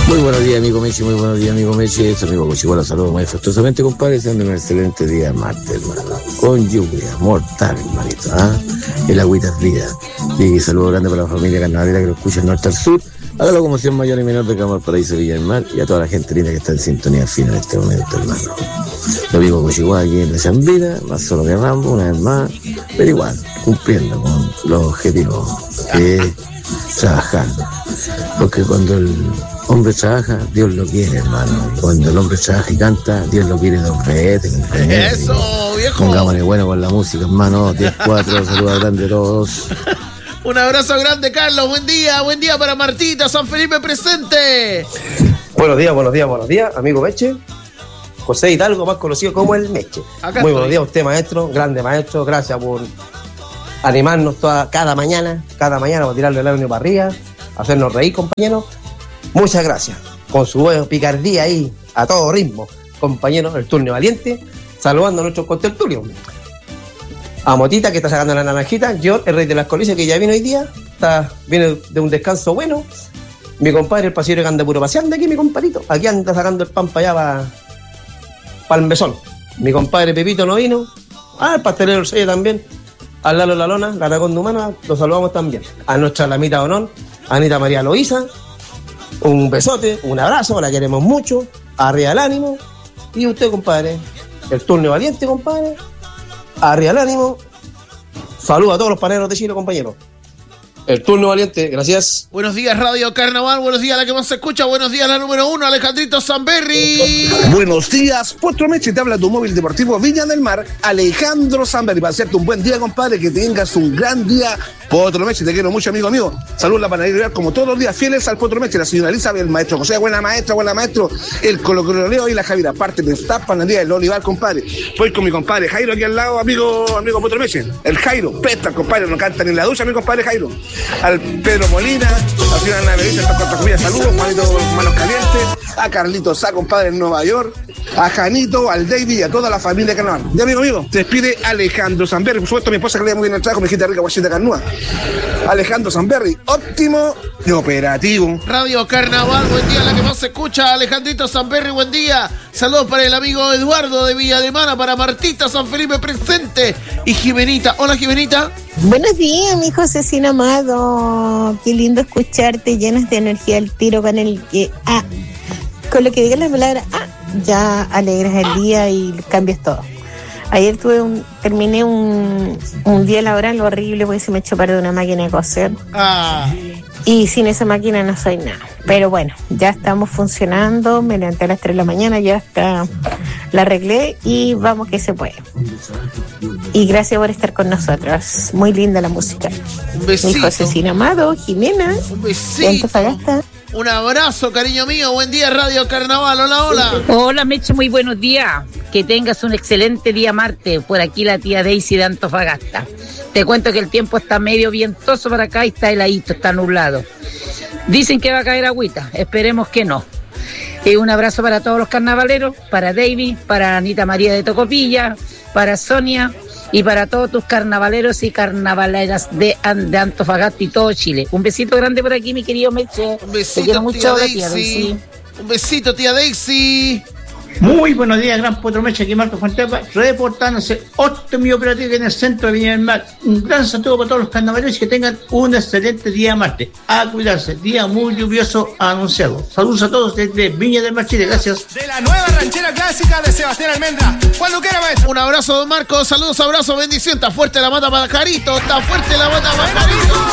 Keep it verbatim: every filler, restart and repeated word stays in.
Muy buenos días, amigo Mechi, muy buenos días, amigo Mechi. Es amigo Cochihuala, saludos muy afectuosamente, compadre. Deseando un excelente día martes, hermano. Con lluvia, mortal, hermanito. ¿Ah? El agüita es vida. Y saludo grande para la familia carnavalera que lo escucha en norte al sur. A la locomoción mayor y menor de Campo Paraíso, Villa del Mar. Y a toda la gente linda que está en sintonía fina en este momento, hermano. Lo amigo Cochihuala aquí en la Zambida, más solo que Rambo, una vez más. Pero igual, cumpliendo con los objetivos que es trabajar. Porque cuando el hombre trabaja, Dios lo quiere, hermano. Cuando el hombre trabaja y canta, Dios lo quiere dos veces. Eso, viejo. Pongámosle bueno con la música, hermano. diez cuatro, saludos grandes a todos. Un abrazo grande, Carlos. Buen día, buen día para Martita, San Felipe presente. Buenos días, buenos días, buenos días, amigo Meche. José Hidalgo, más conocido como el Meche. Acá Muy estoy. buenos días a usted, maestro, grande maestro. Gracias por animarnos toda, cada mañana, cada mañana, por tirarle el año para arriba, hacernos reír, compañeros. Muchas gracias. Con su buena picardía ahí, a todo ritmo, compañeros, el turno valiente, saludando a nuestros contertulios. A Motita, que está sacando la naranjita. John, el rey de las colinas, que ya vino hoy día. Está, viene de un descanso bueno. Mi compadre, el pasillo que anda puro paseando aquí, mi compadrito. Aquí anda sacando el pan para allá, para, para el mesón. Mi compadre Pepito no vino. Ah, el pastelero Sello también. Al Lalo La Lona, la Aragón de Humana, lo saludamos también. A nuestra Lamita de Honor, Anita María Loíza. Un besote, un abrazo, la queremos mucho. Arriba el ánimo. Y usted, compadre, el turno valiente, compadre. Arriba el ánimo. Saludos a todos los paneros de Chile, compañeros. El turno valiente, gracias. Buenos días, Radio Carnaval. Buenos días, la que más se escucha. Buenos días, la número uno, Alejandrito Zamberri. Buenos días, Potro Meche, te habla tu móvil deportivo Viña del Mar, Alejandro Zamberri. Para hacerte un buen día, compadre, que tengas un gran día. Potro Meche, te quiero mucho, amigo mío. Saludos a la panadería, como todos los días, fieles al Potro Meche, la señora Elizabeth, el maestro José, buena maestra, buena maestro, el colocoleo y la Javiera, parte de esta panadería del Olivar, compadre. Voy con mi compadre Jairo aquí al lado, amigo, amigo Potro Meche. El Jairo, pesta, compadre, no canta ni en la ducha, mi compadre Jairo. Al Pedro Molina, a la señora Naverita, a toda familia, saludos, Juanito Manos Calientes, a Carlitos Sá, compadre en Nueva York, a Janito, al David y a toda la familia de Carnaval. Ya, amigo, amigo, te despide Alejandro Zamberri, por supuesto, mi esposa que le da muy bien el trabajo, mi hijita rica, guachita carnúa. Alejandro Zamberri, óptimo y operativo. Radio Carnaval, buen día, la que más se escucha. Alejandrito Zamberri, buen día. Saludos para el amigo Eduardo de Villa de Mana, para Martita San Felipe presente y Jimenita. Hola, Jimenita. Buenos días, mi Josecín amado. Qué lindo escucharte, llenas de energía al tiro con el que ah, con lo que digas las palabras ah, ya alegras el día y cambias todo. Ayer tuve un, terminé un, un día laboral horrible porque se me echó para de una máquina de coser. Ah. Y sin esa máquina no soy nada. Pero bueno, ya estamos funcionando. Me levanté a las tres de la mañana, ya está, la arreglé y vamos que se puede. Y gracias por estar con nosotros. Muy linda la música. Un besito. Mi Josecín amado, Jimena. Un de besito. Antofagasta. Un abrazo, cariño mío. Buen día, Radio Carnaval. Hola, hola. Hola, Meche, muy buenos días. Que tengas un excelente día martes. Por aquí la tía Daisy de Antofagasta. Te cuento que el tiempo está medio vientoso para acá y está heladito, está nublado. Dicen que va a caer agüita. Esperemos que no. Eh, un abrazo para todos los carnavaleros, para David, para Anita María de Tocopilla, para Sonia y para todos tus carnavaleros y carnavaleras de, de Antofagasta y todo Chile. Un besito grande por aquí, mi querido Meche. Un besito, te quiero mucho, tía la tía Daisy. Daisy. Un besito, tía Daisy. Muy buenos días, gran Potro Meche, aquí Marco Fuentepa, reportándose óptimo operativo en el centro de Viña del Mar. Un gran saludo para todos los carnavaleros y que tengan un excelente día martes. A cuidarse, día muy lluvioso anunciado. Saludos a todos desde Viña del Mar, Chile, gracias. De la nueva ranchera clásica de Sebastián Almendra. Cuando quiera, maestro. Un abrazo, don Marco. Saludos, abrazo, bendición. Está fuerte la mata para Carito. Está fuerte la mata para Carito.